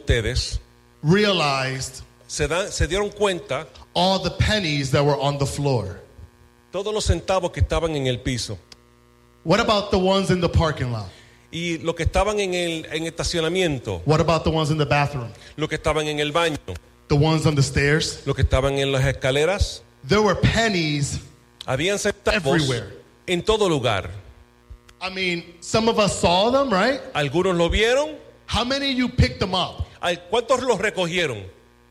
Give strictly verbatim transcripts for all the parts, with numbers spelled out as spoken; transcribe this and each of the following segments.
ustedes realized se, dan, se dieron cuenta all the pennies that were on the floor? todos los centavos que estaban en el piso What about the ones in the parking lot? y los que estaban en el en estacionamiento, What about the ones in the bathroom? los que estaban en el baño, The ones on the stairs? los que estaban en las escaleras? There were pennies. Habían centavos Everywhere. en todo lugar. I mean, some of us saw them, right? Algunos lo vieron. How many of you picked them up? ¿Cuántos los recogieron?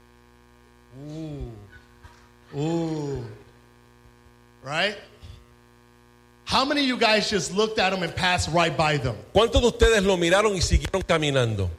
Ooh. Ooh. Right? How many of you guys just looked at them and passed right by them? ¿Cuántos de ustedes lo miraron y siguieron caminando?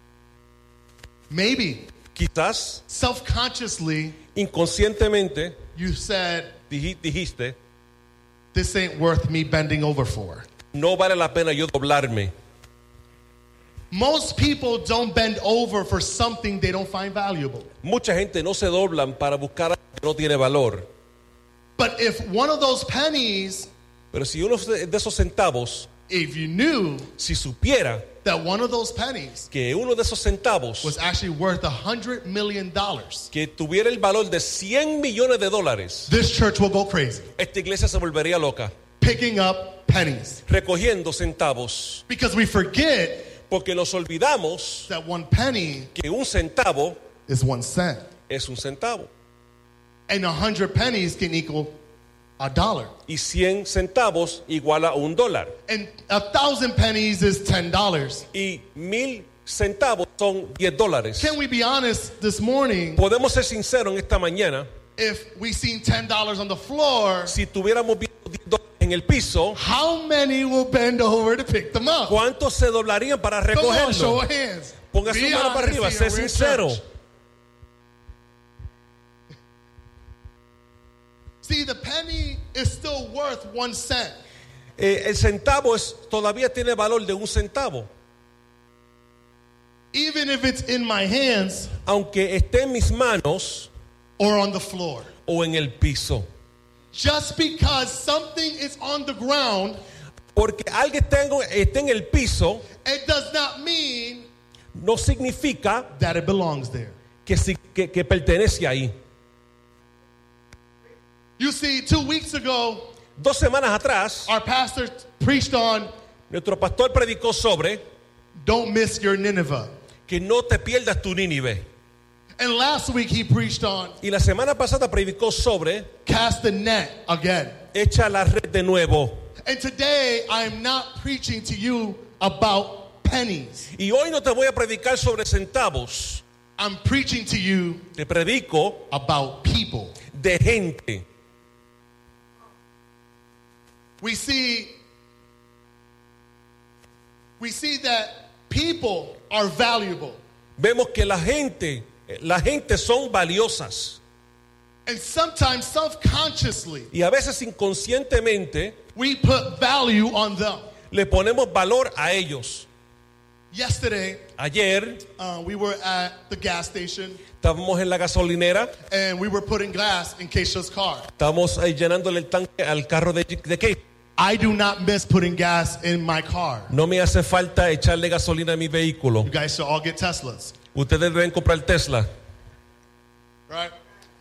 Maybe. Quizás Self-consciously, inconscientemente you said, dij- dijiste, this ain't worth me bending over for. no vale la pena yo doblarme. Most people don't bend over for something they don't find valuable. Mucha gente no se doblan para buscar algo que no tiene valor. But if one of those pennies, Pero si uno de esos centavos, if you knew si supiera that one of those pennies que uno de esos centavos was actually worth a hundred million dollars, que tuviera el valor de cien millones de dólares, this church will go crazy, esta iglesia se volvería loca, picking up pennies. recogiendo centavos, Because we forget porque nos olvidamos that one penny que un centavo is one cent. es un centavo And a hundred pennies can equal a dollar. y cien centavos iguala a un dólar And a thousand pennies is ten dollars. y mil centavos son diez dólares. Can we be honest this morning? Podemos ser sinceros en esta mañana. If we seen ten dollars on the floor, Si tuviéramos visto diez dólares en el piso, how many will bend over to pick them up? ¿cuántos se doblarían para Come on, show recogerlo? of hands. Ponga su Be mano para honest arriba, here, sé we're in sincero. church. See, the penny is still worth one cent. Eh, el centavo es, todavía tiene valor de un centavo. Even if it's in my hands Aunque esté en mis manos or on the floor. o en el piso. Just because something is on the ground, Porque alguien tengo, esté en el piso it does not mean no significa that it belongs there. que, si- que, que pertenece ahí. You see, two weeks ago, Dos semanas atrás, our pastor preached on nuestro pastor predicó sobre don't miss your Nineveh. que no te pierdas tu Nínive. And last week he preached on Y la semana pasada predicó sobre cast the net again. echa la red de nuevo. And today I'm not preaching to you about pennies. Y hoy no te voy a predicar sobre centavos. I'm preaching to you Te predico about people. de gente. We see we see that people are valuable. Vemos que la gente, la gente son valiosas. And sometimes self-consciously Y a veces inconscientemente we put value on them. le ponemos valor a ellos. Yesterday, Ayer uh, we were at the gas station estábamos en la gasolinera, and we were putting gas in Keisha's car. estábamos ahí llenándole el tanque al carro de, de Kate. I do not miss putting gas in my car. No me hace falta echarle gasolina a mi vehículo. You guys should all get Teslas, Ustedes deben comprar Tesla. right?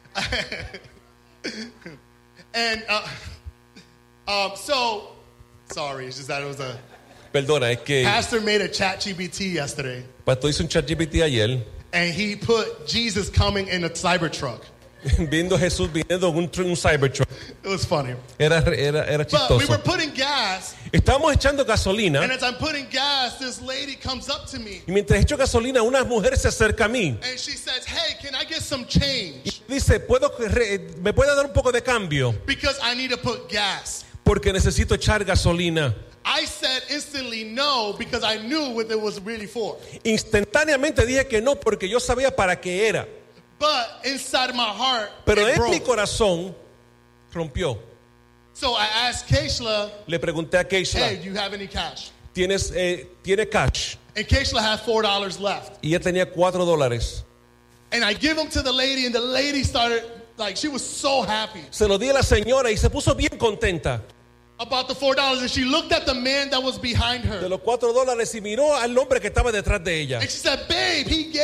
And uh, um, so, sorry, it's just that it was a Perdona, es que pastor made a chat G P T yesterday, Pastor hizo un chat G P T ayer, and he put Jesus coming in a Cybertruck. viendo a Jesús viniendo en un, tr- un Cybertruck. It was funny. Era, era, era But we chistoso. were putting gas, Estamos echando gasolina and as I'm putting gas, this lady comes up to me, y mientras echo gasolina, una mujer se acerca a mí and she says, "Hey, can I get some y change? dice, ¿Puedo, re- ¿me puede dar un poco de cambio? Because I need to put gas." Porque necesito echar gasolina. I said instantly no because I knew what it was really for. Instantáneamente dije que no porque yo sabía para qué era. But inside my heart, Pero it en mi broke. corazón rompió. So I asked Keishla, Le pregunté a Keishla, "Hey, do you have any cash?" ¿tienes, eh, ¿tiene cash? And Keishla had four dollars left. Y ella tenía cuatro dólares. And I give them to the lady, and the lady started, like, she was so happy Se lo di a la señora y se puso bien contenta about the four dollars. And she looked at the man that was behind de her. los cuatro dólares y miró al hombre que estaba detrás de ella. And she said, "Babe, he gave